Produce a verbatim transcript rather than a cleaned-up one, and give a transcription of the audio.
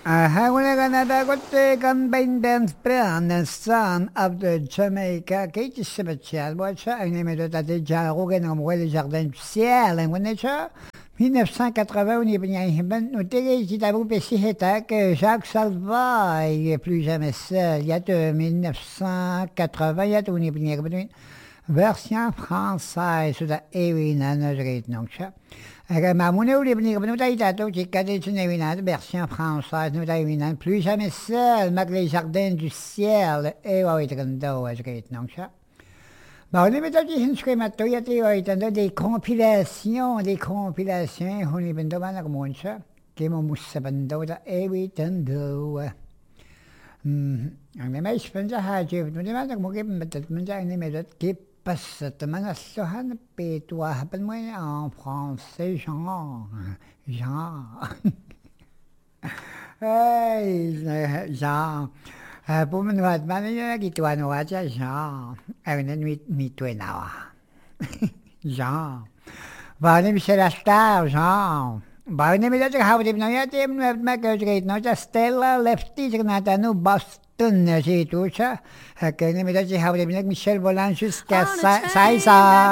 Uh, when Canada got taken by dance brand the son of the Jamaica Kate Cimetière, watch un numéro de Jaro et non le jardin du ciel, et when it's dix-neuf cent quatre-vingts, on est venu nous téléviser d'abord Pessi que Jacques Salva, il n'est plus jamais seul. Il y a de dix-neuf cent quatre-vingts, il y a tout, on est venu version française, sur la Ewina, notre nom, ça. Ma monnaie, on est venu, nous avons été qui cadait une Ewina, version française, nous avons Ewina, plus jamais seul, malgré les jardins du ciel, et on est venu, notre nom, ça. Bon, on est venu une schémato, il y a des, des compilations, des compilations, on est venu devant la monde, ça, qui m'ont moussé bando, da Ewitando. Ang may spend sa hajib, mo naman nagmugip matat man sa ni medat kip pas sa taman asohan petwa hapan mo en français Jean Jean hey Jean po man wat man yung gituan wa sa Jean ay nan mi mi tuenawa Jean ba ni bisela star Jean ba ni mi dati hawid na yati mag-grade no sa Stella Lefty na tanu Boston na si Tusa kaya ni mi dati hawid na Michelle Volan jusqu'à seize heures